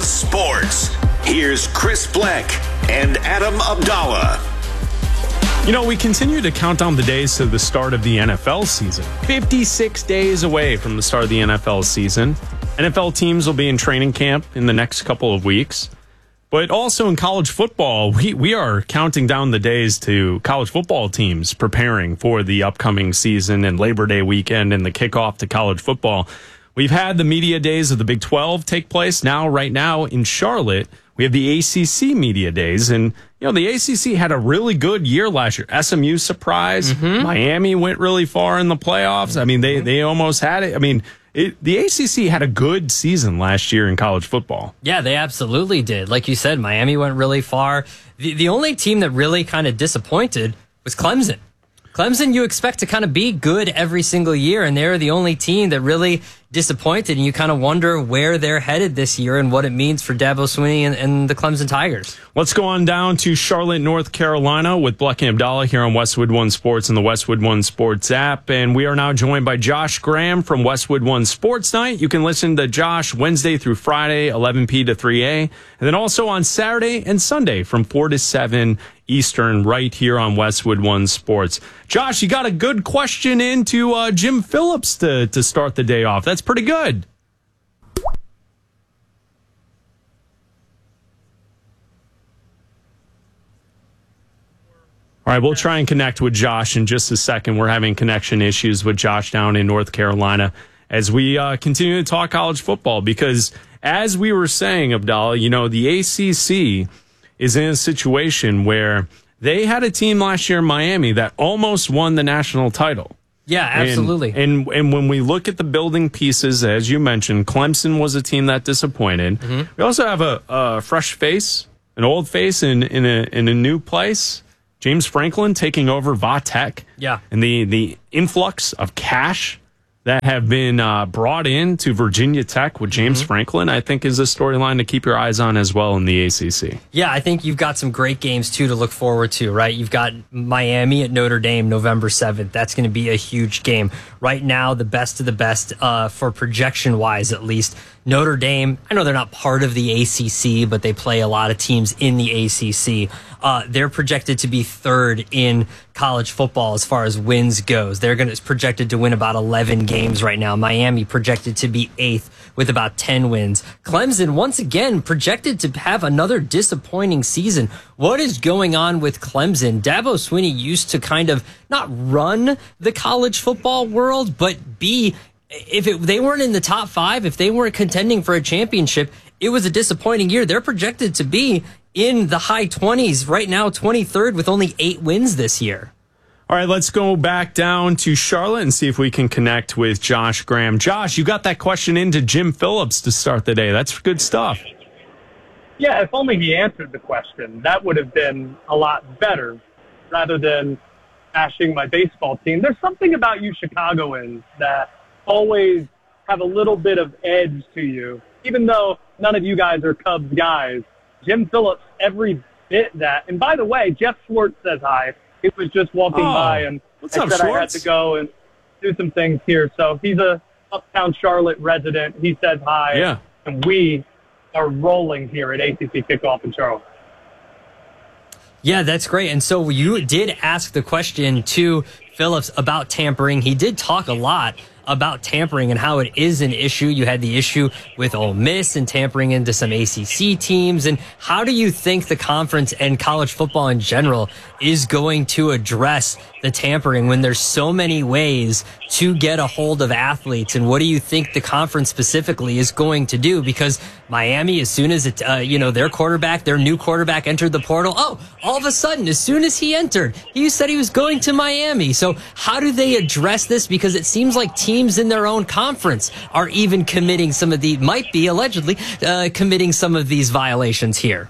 Sports. Here's Chris Black and Adam Abdallah. You know, we continue to count down the days to the start of the NFL season. 56 days away from the start of the NFL season. NFL teams will be in training camp in the next couple of weeks. But also in college football, we are counting down the days to college football teams preparing for the upcoming season and Labor Day weekend and the kickoff to college football. We've had the media days of the Big 12 take place. Right now in Charlotte, we have the ACC media days. And, you know, the ACC had a really good year last year. SMU surprise. Miami went really far in the playoffs. I mean, they almost had it. I mean, the ACC had a good season last year in college football. Yeah, they absolutely did. Like you said, Miami went really far. The only team that really kind of disappointed was Clemson. Clemson, you expect to kind of be good every single year, and they're the only team that really disappointed, and you kind of wonder where they're headed this year and what it means for Dabo Swinney and the Clemson Tigers. Let's go on down to Charlotte, North Carolina with Black and Abdallah here on Westwood One Sports and the Westwood One Sports app. And we are now joined by Josh Graham from Westwood One Sports Night. You can listen to Josh Wednesday through Friday, 11 to 3 and then also on Saturday and Sunday from 4 to 7 Eastern right here on Westwood One Sports. Josh, you got a good question into Jim Phillips to start the day off. That's pretty good. All right, we'll try and connect with Josh in just a second. We're having connection issues with Josh down in North Carolina as we continue to talk college football because, as we were saying, Abdallah, you know, the ACC is in a situation where they had a team last year in Miami that almost won the national title. Yeah, absolutely. And when we look at the building pieces, as you mentioned, Clemson was a team that disappointed. We also have a fresh face, an old face in a new place. James Franklin taking over Va Tech. Yeah. And the influx of cash that have been brought in to Virginia Tech with James Franklin, I think is a storyline to keep your eyes on as well in the ACC. Yeah, I think you've got some great games, too, to look forward to, right? You've got Miami at Notre Dame November 7th. That's going to be a huge game. Right now, the best of the best, for projection-wise at least, Notre Dame, I know they're not part of the ACC, but they play a lot of teams in the ACC. They're projected to be third in college football as far as wins goes. They're projected to win about 11 games right now. Miami projected to be eighth with about 10 wins. Clemson, once again, projected to have another disappointing season. What is going on with Clemson? Dabo Swinney used to kind of not run the college football world, but be... If they weren't in the top five, if they weren't contending for a championship, it was a disappointing year. They're projected to be in the high 20s right now, 23rd with only 8 wins this year. All right, let's go back down to Charlotte and see if we can connect with Josh Graham. Josh, you got that question into Jim Phillips to start the day. That's good stuff. Yeah, if only he answered the question. That would have been a lot better rather than bashing my baseball team. There's something about you Chicagoans that always have a little bit of edge to you, even though none of you guys are Cubs guys. Jim Phillips, every bit that. And by the way, Jeff Schwartz says hi. He was just walking by, and I said I had to go and do some things here. So he's a uptown Charlotte resident. He says hi. Yeah. And we are rolling here at ACC Kickoff in Charlotte. Yeah, that's great. And so you did ask the question to Phillips about tampering. He did talk a lot about tampering and how it is an issue. You had the issue with Ole Miss and tampering into some ACC teams. And how do you think the conference and college football in general is going to address the tampering when there's so many ways to get a hold of athletes? And what do you think the conference specifically is going to do? Because Miami, as soon as their new quarterback entered the portal, all of a sudden, as soon as he entered, he said he was going to Miami. So how do they address this? Because it seems like teams in their own conference are even committing some of allegedly committing some of these violations here.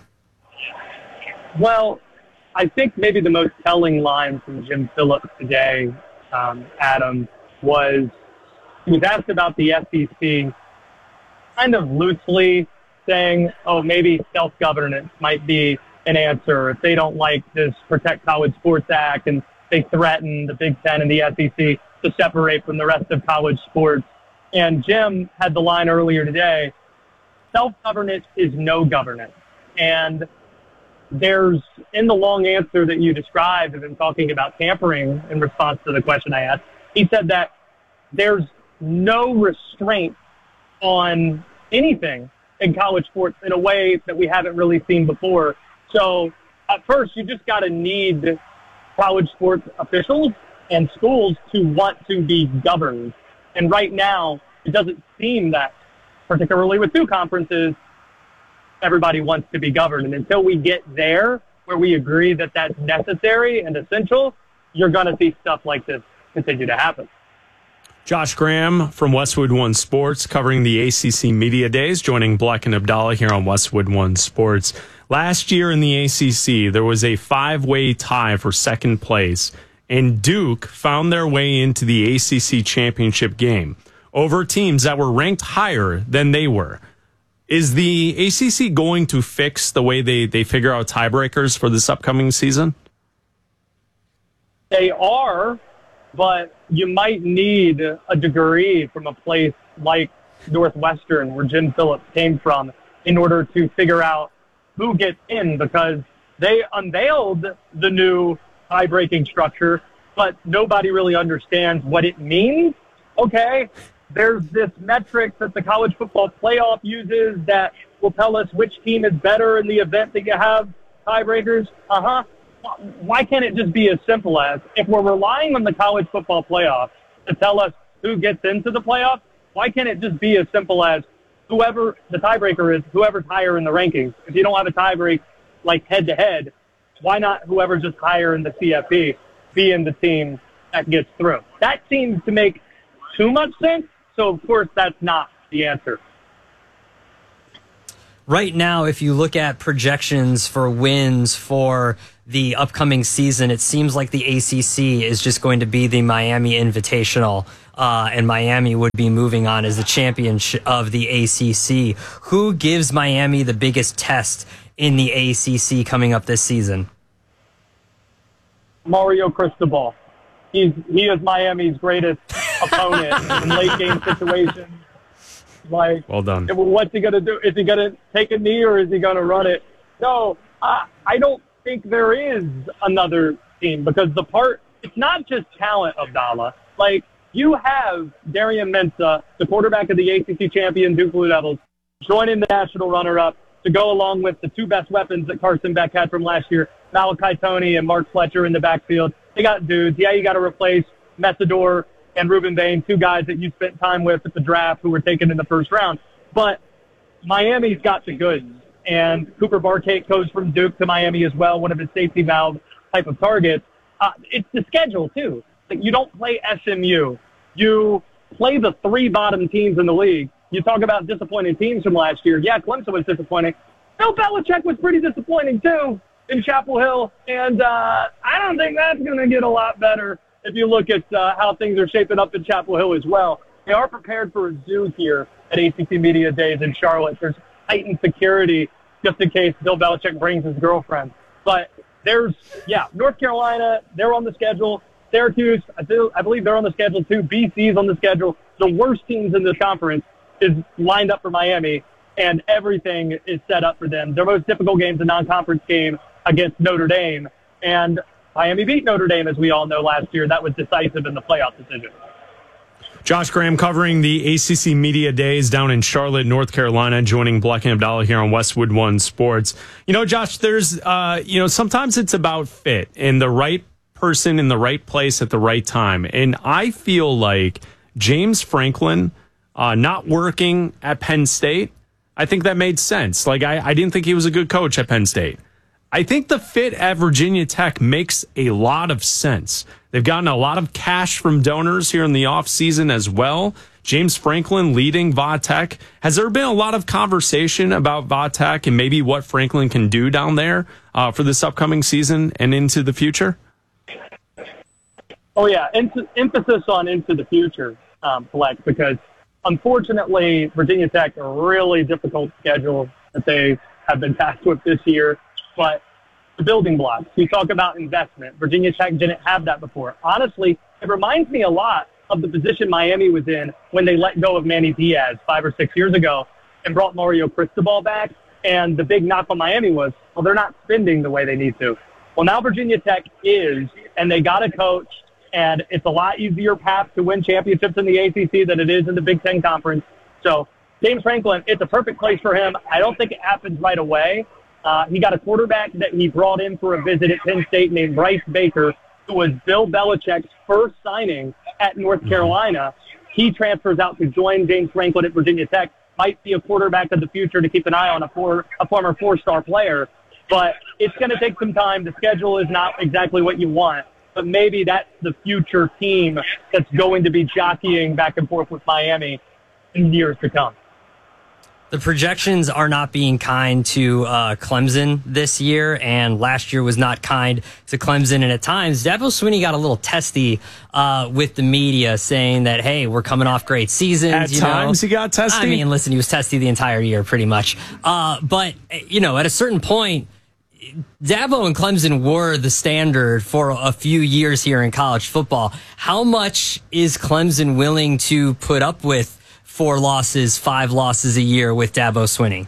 Well, I think maybe the most telling line from Jim Phillips today, Adam, was he was asked about the SEC kind of loosely saying, maybe self-governance might be an answer if they don't like this Protect College Sports Act and they threaten the Big Ten and the SEC to separate from the rest of college sports. And Jim had the line earlier today, self-governance is no governance. And there's, in the long answer that you described of him talking about tampering in response to the question I asked, he said that there's no restraint on anything in college sports in a way that we haven't really seen before. So at first, you just got to need college sports officials and schools to want to be governed. And right now, it doesn't seem that, particularly with two conferences, everybody wants to be governed. And until we get there where we agree that that's necessary and essential, you're going to see stuff like this continue to happen. Josh Graham from Westwood One Sports covering the ACC Media Days, joining Black and Abdallah here on Westwood One Sports. Last year in the ACC, there was a 5-way tie for second place, and Duke found their way into the ACC championship game over teams that were ranked higher than they were. Is the ACC going to fix the way they figure out tiebreakers for this upcoming season? They are, but you might need a degree from a place like Northwestern, where Jim Phillips came from, in order to figure out who gets in, because they unveiled the new tie-breaking structure, but nobody really understands what it means. Okay, there's this metric that the college football playoff uses that will tell us which team is better in the event that you have tiebreakers. Why can't it just be as simple as, if we're relying on the college football playoff to tell us who gets into the playoff, why can't it just be as simple as whoever the tiebreaker is, whoever's higher in the rankings? If you don't have a tiebreak like head-to-head, why not whoever's just higher in the CFP being the team that gets through? That seems to make too much sense, so of course that's not the answer. Right now, if you look at projections for wins for the upcoming season, it seems like the ACC is just going to be the Miami Invitational, and Miami would be moving on as the champion of the ACC. Who gives Miami the biggest test in the ACC coming up this season? Mario Cristobal. He is Miami's greatest opponent in late game situations. Like, well done. What's he going to do? Is he going to take a knee or is he going to run it? No, I don't think there is another team, because it's not just talent, Abdallah. Like, you have Darian Mensah, the quarterback of the ACC champion Duke Blue Devils, joining the national runner-up to go along with the two best weapons that Carson Beck had from last year, Malachi Toney and Mark Fletcher in the backfield. They got dudes. Yeah, you got to replace Messidor and Ruben Bain, two guys that you spent time with at the draft who were taken in the first round. But Miami's got the goods. And Cooper Barcake goes from Duke to Miami as well, one of his safety valve type of targets. It's the schedule, too. Like, you don't play SMU. You play the three bottom teams in the league. You talk about disappointing teams from last year. Yeah, Clemson was disappointing. Bill Belichick was pretty disappointing, too, in Chapel Hill. And I don't think that's going to get a lot better if you look at how things are shaping up in Chapel Hill as well. They are prepared for a zoo here at ACC Media Days in Charlotte. There's heightened security just in case Bill Belichick brings his girlfriend. But North Carolina, they're on the schedule. Syracuse, I believe they're on the schedule too. BC's on the schedule. The worst teams in the conference is lined up for Miami, and everything is set up for them. Their most difficult game is a non-conference game against Notre Dame, and Miami beat Notre Dame, as we all know, last year. That was decisive in the playoff decision. Josh Graham covering the ACC Media Days down in Charlotte, North Carolina, joining Black and Abdallah here on Westwood One Sports. You know, Josh, there's, sometimes it's about fit and the right person in the right place at the right time. And I feel like James Franklin not working at Penn State, I think that made sense. Like, I didn't think he was a good coach at Penn State. I think the fit at Virginia Tech makes a lot of sense. They've gotten a lot of cash from donors here in the offseason as well. James Franklin leading Va Tech. Has there been a lot of conversation about Va Tech and maybe what Franklin can do down there for this upcoming season and into the future? Oh, yeah. Emphasis on into the future, Flex, because unfortunately, Virginia Tech, a really difficult schedule that they have been tasked with this year. But the building blocks, you talk about investment. Virginia Tech didn't have that before. Honestly, it reminds me a lot of the position Miami was in when they let go of Manny Diaz 5 or 6 years ago. and brought Mario Cristobal back. And the big knock on Miami was, well, they're not spending the way they need to. Well, now Virginia Tech is, and they got a coach, and it's a lot easier path to win championships in the ACC than it is in the Big Ten Conference. So James Franklin, it's a perfect place for him. I don't think it happens right away. He got a quarterback that he brought in for a visit at Penn State named Bryce Baker, who was Bill Belichick's first signing at North Carolina. He transfers out to join James Franklin at Virginia Tech. Might be a quarterback of the future to keep an eye on, a former four-star player. But it's going to take some time. The schedule is not exactly what you want. But maybe that's the future team that's going to be jockeying back and forth with Miami in years to come. The projections are not being kind to Clemson this year, and last year was not kind to Clemson. And at times, Dabo Swinney got a little testy with the media, saying that, hey, we're coming off great seasons. At times, he got testy? I mean, listen, he was testy the entire year, pretty much. But, at a certain point, Dabo and Clemson were the standard for a few years here in college football. How much is Clemson willing to put up with 4 losses, 5 losses a year with Dabo Swinney?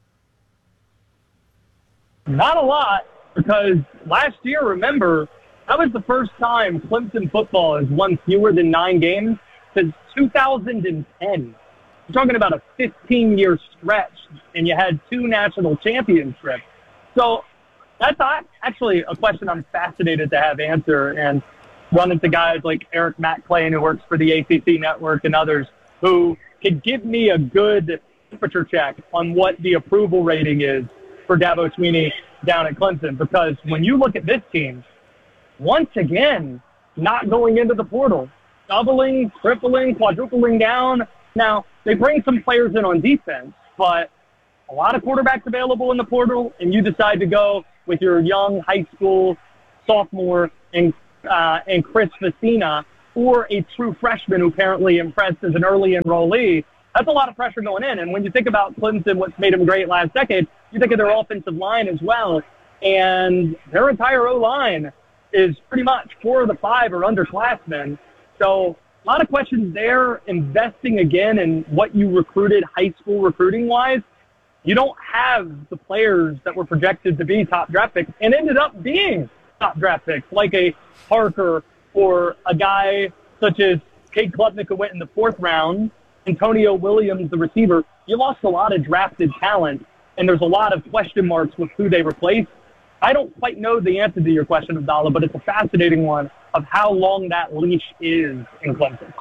Not a lot, because last year, remember, that was the first time Clemson football has won fewer than 9 games since 2010. You're talking about a 15-year stretch, and you had 2 national championships. So that's actually a question I'm fascinated to have answer, and run into guys like Eric McClain, who works for the ACC Network, and others who could give me a good temperature check on what the approval rating is for Dabo Swinney down at Clemson. Because when you look at this team, once again, not going into the portal, doubling, tripling, quadrupling down. Now, they bring some players in on defense, but a lot of quarterbacks available in the portal, and you decide to go with your young high school sophomore and Chris Vecina, or a true freshman who apparently impressed as an early enrollee. That's a lot of pressure going in. And when you think about Clemson, what's made them great last decade, you think of their offensive line as well. And their entire O-line is pretty much 4 of the 5 are underclassmen. So a lot of questions there. Investing again in what you recruited high school recruiting-wise, you don't have the players that were projected to be top draft picks and ended up being top draft picks, like a Parker or a guy such as Cade Klubnik, who went in the 4th round, Antonio Williams, the receiver. You lost a lot of drafted talent, and there's a lot of question marks with who they replaced. I don't quite know the answer to your question, Abdallah, but it's a fascinating one of how long that leash is in Clemson.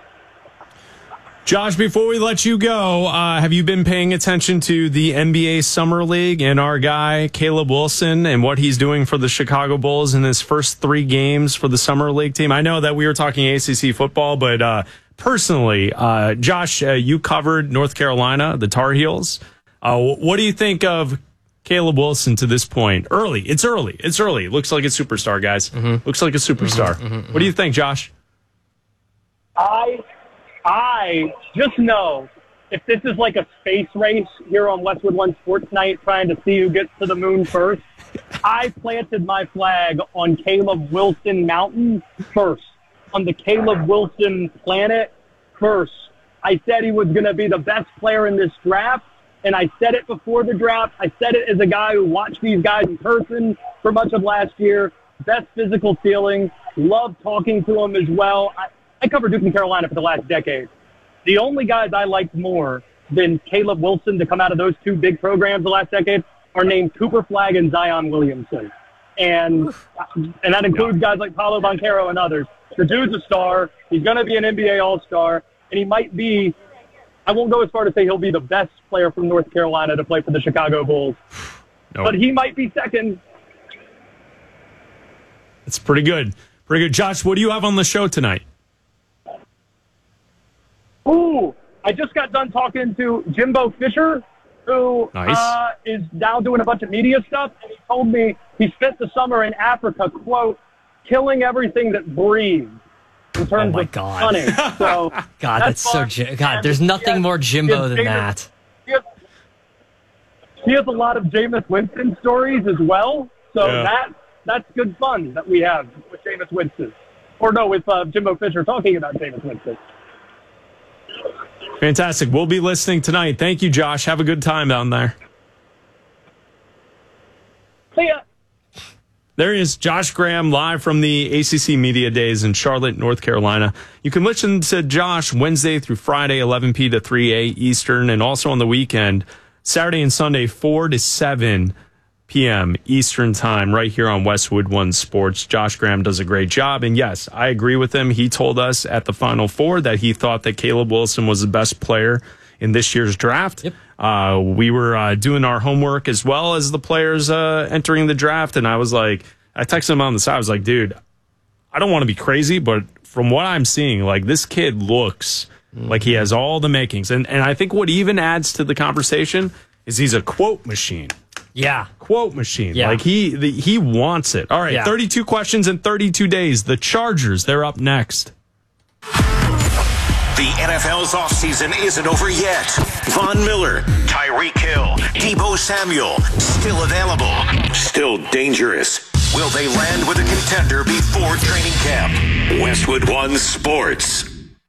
Josh, before we let you go, have you been paying attention to the NBA Summer League and our guy, Caleb Wilson, and what he's doing for the Chicago Bulls in his first 3 games for the Summer League team? I know that we were talking ACC football, but personally, Josh, you covered North Carolina, the Tar Heels. What do you think of Caleb Wilson to this point? It's early. Looks like a superstar, guys. Mm-hmm. Looks like a superstar. Mm-hmm. What do you think, Josh? I just know if this is like a space race here on Westwood One Sports Night trying to see who gets to the moon first, I planted my flag on Caleb Wilson Mountain first, on the Caleb Wilson planet first. I said he was going to be the best player in this draft, and I said it before the draft. I said it as a guy who watched these guys in person for much of last year. Best physical ceiling. Loved talking to him as well. I covered Duke and Carolina for the last decade. The only guys I liked more than Caleb Wilson to come out of those 2 big programs the last decade are named Cooper Flagg and Zion Williamson. And that includes guys like Paolo Banchero and others. The dude's a star. He's going to be an NBA All-Star. And he might be, I won't go as far to say he'll be the best player from North Carolina to play for the Chicago Bulls. Nope. But he might be second. It's pretty good. Pretty good. Josh, what do you have on the show tonight? Ooh, I just got done talking to Jimbo Fisher, who is now doing a bunch of media stuff, and he told me he spent the summer in Africa, quote, killing everything that breathes in terms of hunting. So God, that's so God. There's nothing more Jimbo than that. He has a lot of Jameis Winston stories as well, so that's good fun that we have with Jameis Winston. Or no, with Jimbo Fisher talking about Jameis Winston. Fantastic. We'll be listening tonight. Thank you, Josh. Have a good time down there. See ya. There he is, Josh Graham, live from the ACC Media Days in Charlotte, North Carolina. You can listen to Josh Wednesday through Friday, 11 p to 3 a Eastern, and also on the weekend, Saturday and Sunday, 4 to 7 p.m. Eastern time, right here on Westwood One Sports. Josh Graham does a great job, and yes, I agree with him. He told us at the Final Four that he thought that Caleb Wilson was the best player in this year's draft. Yep. We were doing our homework as well as the players entering the draft, and I texted him on the side. I was like, dude, I don't want to be crazy, but from what I'm seeing, like, this kid looks like he has all the makings. And I think what even adds to the conversation is he's a quote machine. Yeah. Quote machine. Yeah. Like, he wants it. All right, Yeah. 32 questions in 32 days. The Chargers, they're up next. The NFL's offseason isn't over yet. Von Miller, Tyreek Hill, Deebo Samuel, still available, still dangerous. Will they land with a contender before training camp? Westwood One Sports.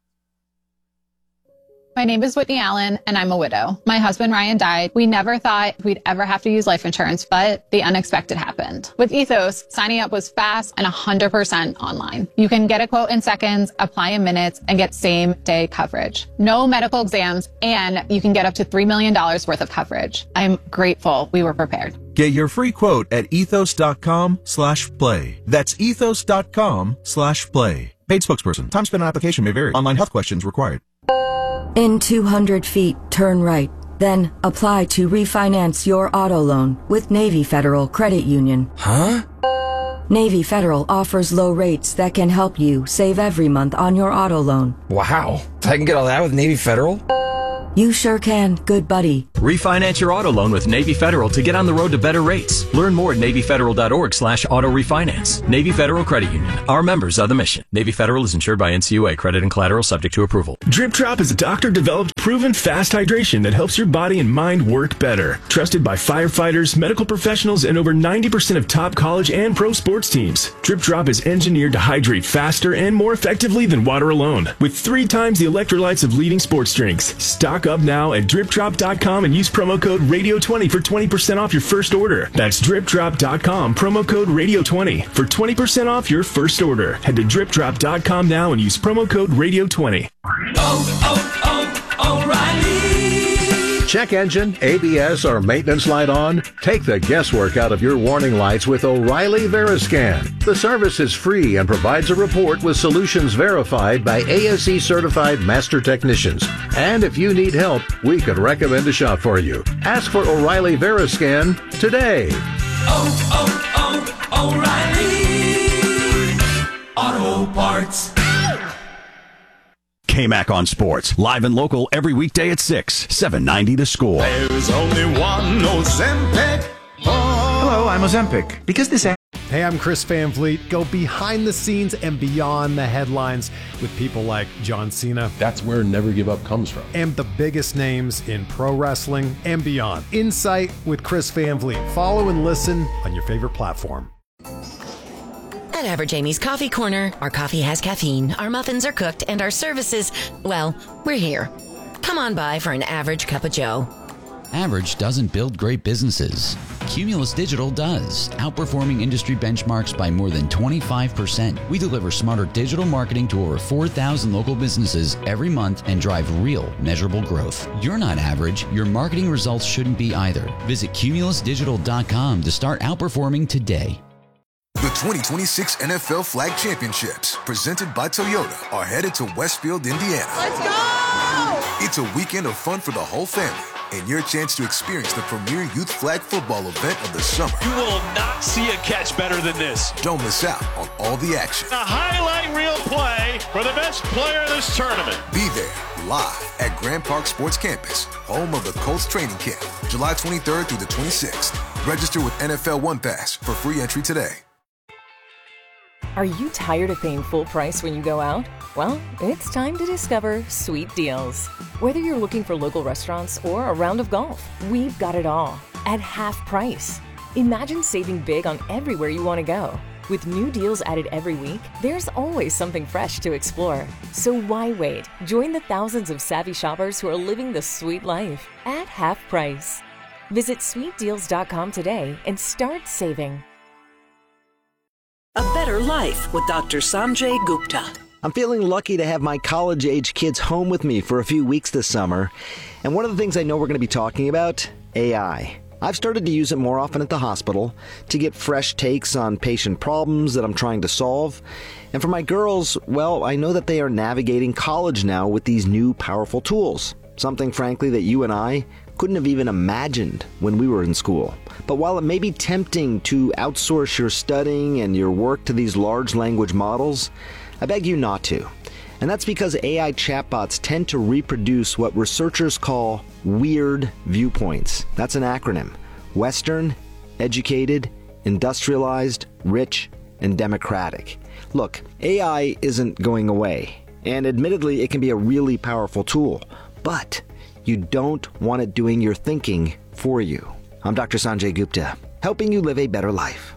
My name is Whitney Allen, and I'm a widow. My husband, Ryan, died. We never thought we'd ever have to use life insurance, but the unexpected happened. With Ethos, signing up was fast and 100% online. You can get a quote in seconds, apply in minutes, and get same-day coverage. No medical exams, and you can get up to $3 million worth of coverage. I'm grateful we were prepared. Get your free quote at ethos.com/play. That's ethos.com/play. Paid spokesperson. Time spent on application may vary. Online health questions required. In 200 feet, turn right. Then apply to refinance your auto loan with Navy Federal Credit Union. Huh? Navy Federal offers low rates that can help you save every month on your auto loan. Wow. I can get all that with Navy Federal? You sure can, good buddy. Refinance your auto loan with Navy Federal to get on the road to better rates. Learn more at NavyFederal.org/auto refinance. Navy Federal Credit Union. Our members are the mission. Navy Federal is insured by NCUA. Credit and collateral subject to approval. Drip Drop is a doctor-developed, proven fast hydration that helps your body and mind work better. Trusted by firefighters, medical professionals, and over 90% of top college and pro sports teams. Drip Drop is engineered to hydrate faster and more effectively than water alone. With 3 times the electrolytes of leading sports drinks. Stock up now at dripdrop.com and use promo code radio20 for 20% off your first order. That's dripdrop.com, promo code radio20 for 20% off your first order. Head to dripdrop.com now and use promo code radio20. O'Reilly. Check engine, ABS, or maintenance light on? Take the guesswork out of your warning lights with O'Reilly Veriscan. The service is free and provides a report with solutions verified by ASE certified master technicians. And if you need help, we could recommend a shop for you. Ask for O'Reilly Veriscan today. O'Reilly Auto Parts. KMAC on Sports, live and local every weekday at 6, 790 The Score. There's only one Ozempic. Hello, I'm Ozempic. Because this... Hey, I'm Chris Van Vliet. Go behind the scenes and beyond the headlines with people like John Cena. That's where Never Give Up comes from. And the biggest names in pro wrestling and beyond. Insight with Chris Van Vliet. Follow and listen on your favorite platform. At Average Amy's Coffee Corner, our coffee has caffeine, our muffins are cooked, and our services, well, we're here. Come on by for an average cup of joe. Average doesn't build great businesses. Cumulus Digital does, outperforming industry benchmarks by more than 25%. We deliver smarter digital marketing to over 4,000 local businesses every month and drive real, measurable growth. You're not average. Your marketing results shouldn't be either. Visit cumulusdigital.com to start outperforming today. The 2026 NFL Flag Championships, presented by Toyota, are headed to Westfield, Indiana. Let's go! It's a weekend of fun for the whole family and your chance to experience the premier youth flag football event of the summer. You will not see a catch better than this. Don't miss out on all the action. A highlight reel play for the best player of this tournament. Be there live at Grand Park Sports Campus, home of the Colts training camp, July 23rd through the 26th. Register with NFL One Pass for free entry today. Are you tired of paying full price when you go out? Well, it's time to discover Sweet Deals. Whether you're looking for local restaurants or a round of golf, we've got it all at half price. Imagine saving big on everywhere you want to go. With new deals added every week, there's always something fresh to explore. So why wait? Join the thousands of savvy shoppers who are living the sweet life at half price. Visit sweetdeals.com today and start saving. A better life with Dr. Sanjay Gupta. I'm feeling lucky to have my college-age kids home with me for a few weeks this summer. And one of the things I know we're going to be talking about, AI. I've started to use it more often at the hospital to get fresh takes on patient problems that I'm trying to solve. And for my girls, well, I know that they are navigating college now with these new powerful tools. Something, frankly, that you and I couldn't have even imagined when we were in school. But while it may be tempting to outsource your studying and your work to these large language models, I beg you not to. And that's because AI chatbots tend to reproduce what researchers call weird viewpoints. That's an acronym. Western, educated, industrialized, rich, and democratic. Look, AI isn't going away. And admittedly, it can be a really powerful tool. But you don't want it doing your thinking for you. I'm Dr. Sanjay Gupta, helping you live a better life.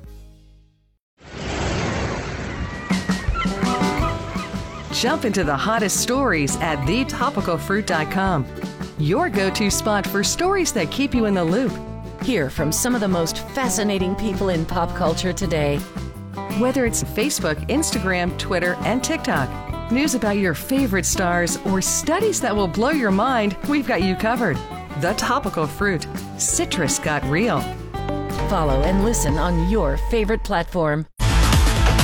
Jump into the hottest stories at thetopicalfruit.com. Your go-to spot for stories that keep you in the loop. Hear from some of the most fascinating people in pop culture today. Whether it's Facebook, Instagram, Twitter, and TikTok, news about your favorite stars, or studies that will blow your mind, we've got you covered. The Topical Fruit. Citrus got real. Follow and listen on your favorite platform.